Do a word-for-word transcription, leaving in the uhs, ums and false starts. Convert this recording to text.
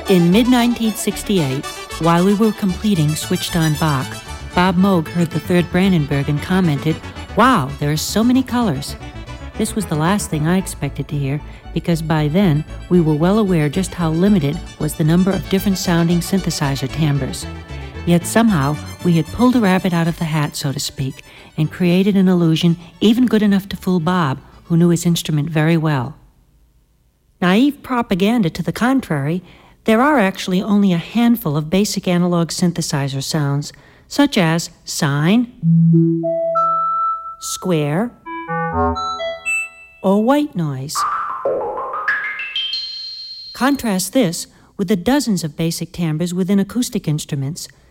In mid nineteen sixty-eight, while we were completing Switched on Bach, Bob Moog heard the third Brandenburg and commented, "Wow, there are so many colors." This was the last thing I expected to hear, because by then we were well aware just how limited was the number of different sounding synthesizer timbres. Yet somehow we had pulled a rabbit out of the hat, so to speak, and created an illusion even good enough to fool Bob, who knew his instrument very well. Naive propaganda to the contrary, there are actually only a handful of basic analog synthesizer sounds, such as sine, square, or white noise. Contrast this with the dozens of basic timbres within acoustic instruments,